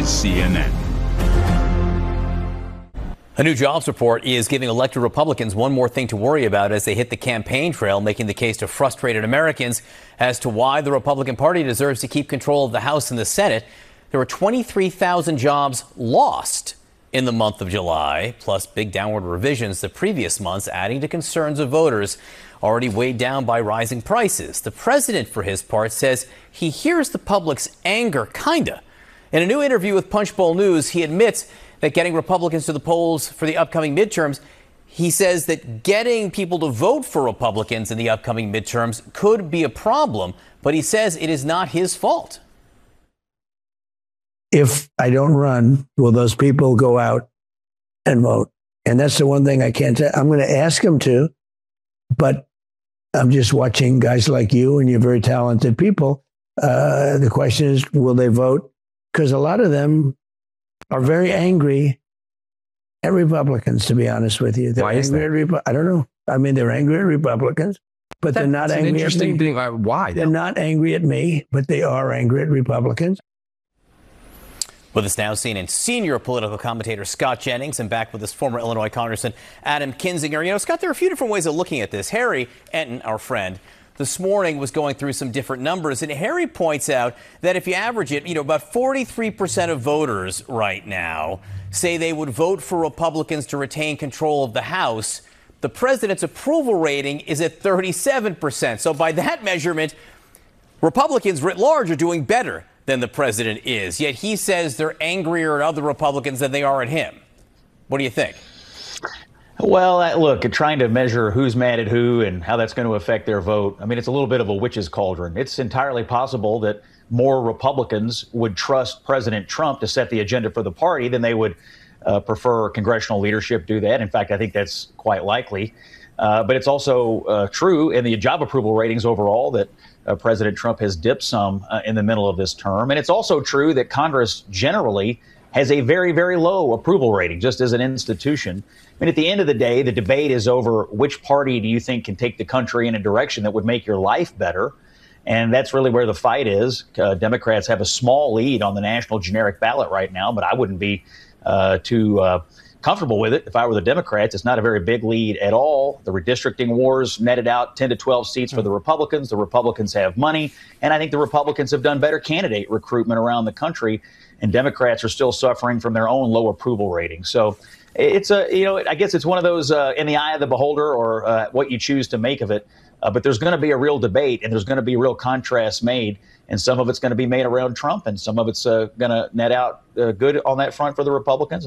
CNN. A new jobs report is giving elected Republicans one more thing to worry about as they hit the campaign trail, making the case to frustrated Americans as to why the Republican Party deserves to keep control of the House and the Senate. There were 23,000 jobs lost in the month of July, plus big downward revisions the previous months, adding to concerns of voters already weighed down by rising prices. The president, for his part, says he hears the public's anger, kinda. In a new interview with Punchbowl News, he admits that getting Republicans to the polls for the upcoming midterms, he says that getting people to vote for Republicans in the upcoming midterms could be a problem, but he says it is not his fault. If I don't run, will those people go out and vote? And that's the one thing I can't say. I'm going to ask them to, but I'm just watching guys like you, and you're very talented people. The question is, will they vote? Because a lot of them are very angry at Republicans, to be honest with you. They're Why is that? I don't know. I mean, they're angry at Republicans, but they're not angry at me. Thing. Why? They're not angry at me, but they are angry at Republicans. With us now, CNN senior political commentator Scott Jennings, and back with us former Illinois Congressman Adam Kinzinger. You know, Scott, there are a few different ways of looking at this. Harry Enton, our friend, this morning was going through some different numbers, and Harry points out that if you average it, about 43% of voters right now say they would vote for Republicans to retain control of the House. The president's approval rating is at 37%. So by that measurement, Republicans writ large are doing better than the president is. Yet he says they're angrier at other Republicans than they are at him. What do you think? Well, look, trying to measure who's mad at who and how that's going to affect their vote, I mean, it's a little bit of a witch's cauldron. It's entirely possible that more Republicans would trust President Trump to set the agenda for the party than they would prefer congressional leadership do that. In fact, I think that's quite likely. But it's also true in the job approval ratings overall that President Trump has dipped some in the middle of this term. And it's also true that Congress generally has a very, very low approval rating, just as an institution. I mean, at the end of the day, the debate is over which party do you think can take the country in a direction that would make your life better. And that's really where the fight is. Democrats have a small lead on the national generic ballot right now, but I wouldn't be too comfortable with it if I were the Democrats. It's not a very big lead at all. The redistricting wars netted out 10 to 12 seats for the Republicans. The Republicans have money, and I think the Republicans have done better candidate recruitment around the country, and Democrats are still suffering from their own low approval rating. So it's I guess it's one of those in the eye of the beholder, or what you choose to make of it. But there's going to be a real debate, and there's going to be real contrast made, and some of it's going to be made around Trump, and some of it's going to net out good on that front for the Republicans.